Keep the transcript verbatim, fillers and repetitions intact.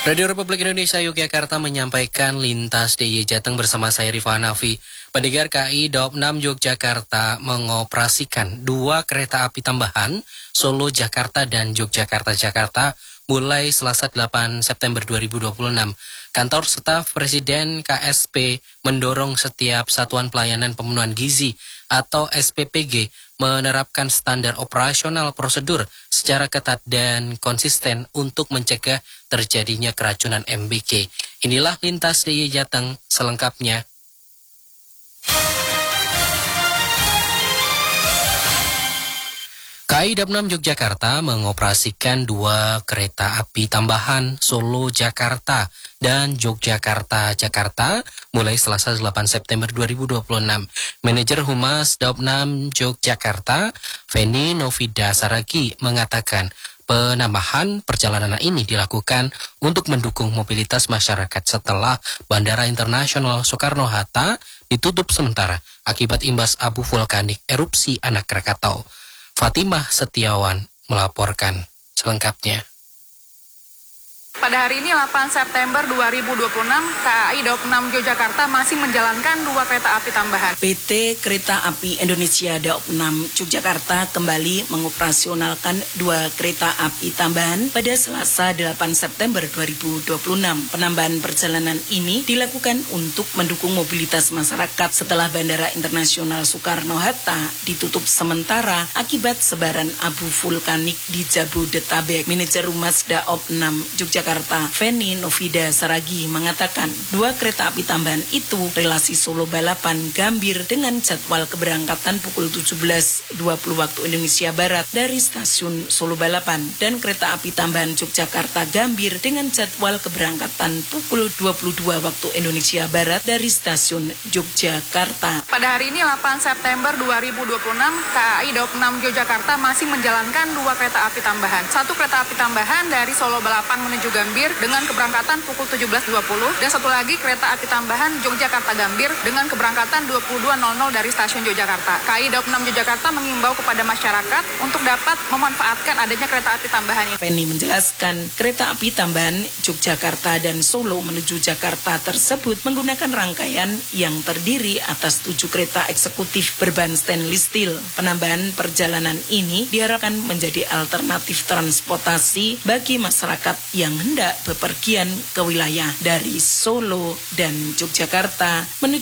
Radio Republik Indonesia Yogyakarta menyampaikan lintas D I Y Jateng bersama saya Rifa Hanafi. Pendengar K I Daob enam Yogyakarta mengoperasikan dua kereta api tambahan Solo Jakarta dan Yogyakarta Jakarta mulai Selasa delapan September dua ribu dua puluh enam. Kantor Staf Presiden K S P mendorong setiap Satuan Pelayanan Pemenuhan Gizi atau S P P G menerapkan standar operasional prosedur secara ketat dan konsisten untuk mencegah terjadinya keracunan M B K. Inilah lintas D I Y Jateng selengkapnya. K I Daob enam Yogyakarta mengoperasikan dua kereta api tambahan Solo Jakarta dan Yogyakarta Jakarta mulai Selasa delapan September dua ribu dua puluh enam. Manajer Humas Daob enam Yogyakarta, Feni Novida Saragi, mengatakan penambahan perjalanan ini dilakukan untuk mendukung mobilitas masyarakat setelah Bandara Internasional Soekarno-Hatta ditutup sementara akibat imbas abu vulkanik erupsi Anak Krakatau. Fatimah Setiawan melaporkan selengkapnya. Pada hari ini delapan September dua ribu dua puluh enam, K A I Daob enam Yogyakarta masih menjalankan dua kereta api tambahan. P T Kereta Api Indonesia Daob enam Yogyakarta kembali mengoperasionalkan dua kereta api tambahan pada Selasa delapan September dua ribu dua puluh enam. Penambahan perjalanan ini dilakukan untuk mendukung mobilitas masyarakat setelah Bandara Internasional Soekarno-Hatta ditutup sementara akibat sebaran abu vulkanik di Jabodetabek. Manajer Humas Daob enam Yogyakarta Feni Novida Saragi mengatakan dua kereta api tambahan itu relasi Solo Balapan Gambir dengan jadwal keberangkatan pukul tujuh belas dua puluh waktu Indonesia Barat dari stasiun Solo Balapan dan kereta api tambahan Yogyakarta Gambir dengan jadwal keberangkatan pukul dua puluh dua waktu Indonesia Barat dari stasiun Yogyakarta. Pada hari ini delapan September dua ribu dua puluh enam, K A I Daob enam Yogyakarta masih menjalankan dua kereta api tambahan. Satu kereta api tambahan dari Solo Balapan menuju Gambir dengan keberangkatan pukul tujuh belas dua puluh dan satu lagi kereta api tambahan Yogyakarta Gambir dengan keberangkatan dua puluh dua nol nol dari stasiun Yogyakarta. K A I Daob enam Yogyakarta mengimbau kepada masyarakat untuk dapat memanfaatkan adanya kereta api tambahan ini. Feni menjelaskan kereta api tambahan Yogyakarta dan Solo menuju Jakarta tersebut menggunakan rangkaian yang terdiri atas tujuh kereta eksekutif berbahan stainless steel. Penambahan perjalanan ini diharapkan menjadi alternatif transportasi bagi masyarakat yang hendak bepergian ke wilayah dari Solo dan Yogyakarta menuju